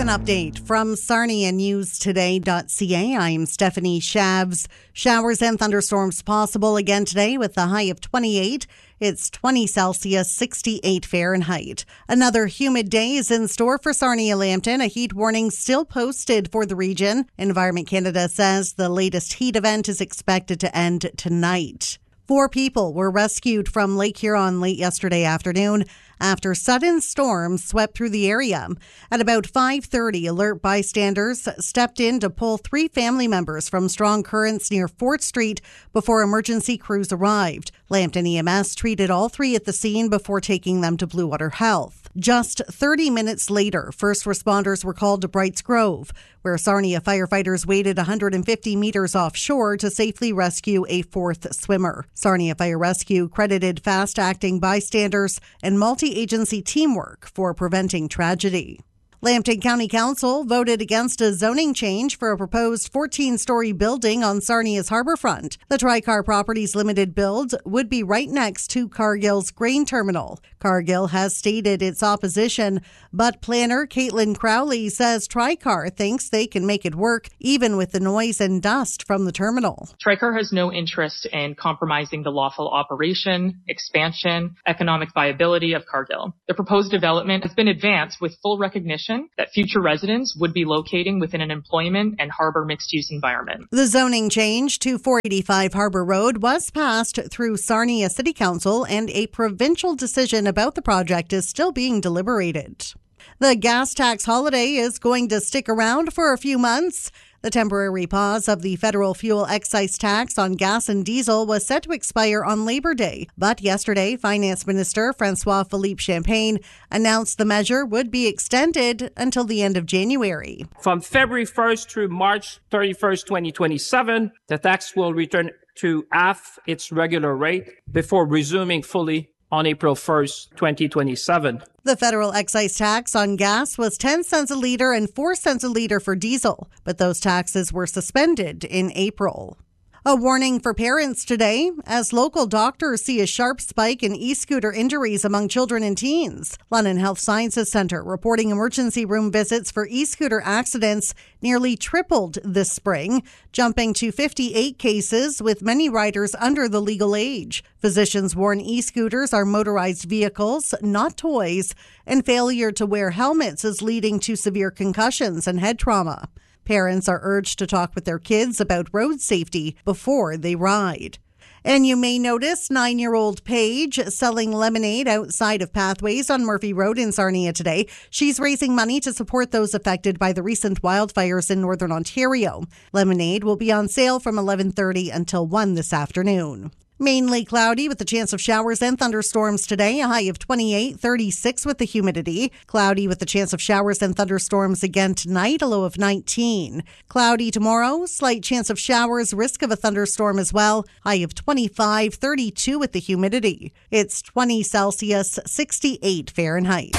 an update from SarniaNewsToday.ca. I'm Stephanie Shabs. Showers and thunderstorms possible again today with a high of 28. It's 20 Celsius, 68 Fahrenheit. Another humid day is in store for Sarnia-Lambton. A heat warning still posted for the region. Environment Canada says the latest heat event is expected to end tonight. 4 people were rescued from Lake Huron late yesterday afternoon after sudden storms swept through the area. At about 5:30, alert bystanders stepped in to pull 3 family members from strong currents near Fort Street before emergency crews arrived. Lambton EMS treated all 3 at the scene before taking them to Blue Water Health. Just 30 minutes later, first responders were called to Brights Grove, where Sarnia firefighters waited 150 meters offshore to safely rescue a 4th swimmer. Sarnia Fire Rescue credited fast-acting bystanders and multi-agency teamwork for preventing tragedy. Lambton County Council voted against a zoning change for a proposed 14-story building on Sarnia's harborfront. The Tricar Properties Limited build would be right next to Cargill's grain terminal. Cargill has stated its opposition, but planner Caitlin Crowley says Tricar thinks they can make it work, even with the noise and dust from the terminal. Tricar has no interest in compromising the lawful operation, expansion, economic viability of Cargill. The proposed development has been advanced with full recognition that future residents would be locating within an employment and harbor mixed-use environment. The zoning change to 485 Harbor Road was passed through Sarnia City Council, and a provincial decision about the project is still being deliberated. The gas tax holiday is going to stick around for a few months. The temporary pause of the federal fuel excise tax on gas and diesel was set to expire on Labor Day. But yesterday, Finance Minister François-Philippe Champagne announced the measure would be extended until the end of January. From February 1st through March 31st, 2027, the tax will return to half its regular rate before resuming fully on April 1st, 2027. The federal excise tax on gas was 10 cents a litre and 4 cents a litre for diesel, but those taxes were suspended in April. A warning for parents today as local doctors see a sharp spike in e-scooter injuries among children and teens. London Health Sciences Centre reporting emergency room visits for e-scooter accidents nearly tripled this spring, jumping to 58 cases with many riders under the legal age. Physicians warn e-scooters are motorized vehicles, not toys, and failure to wear helmets is leading to severe concussions and head trauma. Parents are urged to talk with their kids about road safety before they ride. And you may notice 9-year-old Paige selling lemonade outside of Pathways on Murphy Road in Sarnia today. She's raising money to support those affected by the recent wildfires in Northern Ontario. Lemonade will be on sale from 11:30 until 1 this afternoon. Mainly cloudy with the chance of showers and thunderstorms today, a high of 28, 36 with the humidity. Cloudy with the chance of showers and thunderstorms again tonight, a low of 19. Cloudy tomorrow, slight chance of showers, risk of a thunderstorm as well, high of 25, 32 with the humidity. It's 20 Celsius, 68 Fahrenheit.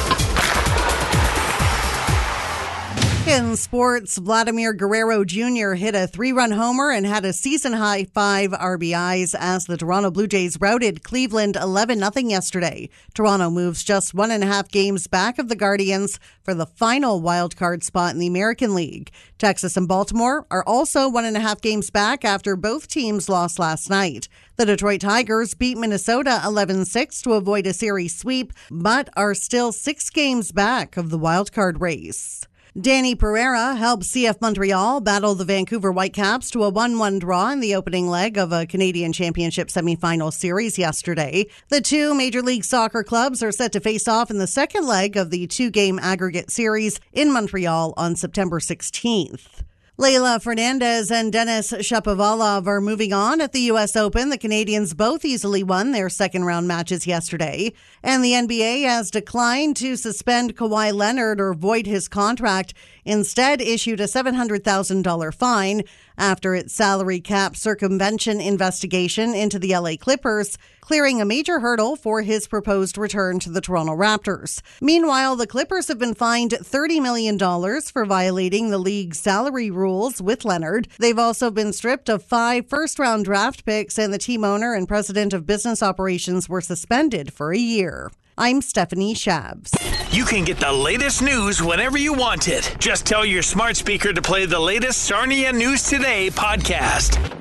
In sports, Vladimir Guerrero Jr. hit a 3-run homer and had a season-high 5 RBIs as the Toronto Blue Jays routed Cleveland 11-0 yesterday. Toronto moves just 1.5 games back of the Guardians for the final wildcard spot in the American League. Texas and Baltimore are also 1.5 games back after both teams lost last night. The Detroit Tigers beat Minnesota 11-6 to avoid a series sweep, but are still 6 games back of the wildcard race. Danny Pereira helped CF Montreal battle the Vancouver Whitecaps to a 1-1 draw in the opening leg of a Canadian Championship semifinal series yesterday. The 2 Major League Soccer clubs are set to face off in the second leg of the 2-game aggregate series in Montreal on September 16th. Leylah Fernandez and Denis Shapovalov are moving on at the U.S. Open. The Canadians both easily won their second-round matches yesterday. And the NBA has declined to suspend Kawhi Leonard or void his contract, instead issued a $700,000 fine after its salary cap circumvention investigation into the LA Clippers, clearing a major hurdle for his proposed return to the Toronto Raptors. Meanwhile, the Clippers have been fined $30 million for violating the league's salary rules with Leonard. They've also been stripped of 5 first-round draft picks, and the team owner and president of business operations were suspended for a year. I'm Stephanie Shabs. You can get the latest news whenever you want it. Just tell your smart speaker to play the latest Sarnia News Today podcast.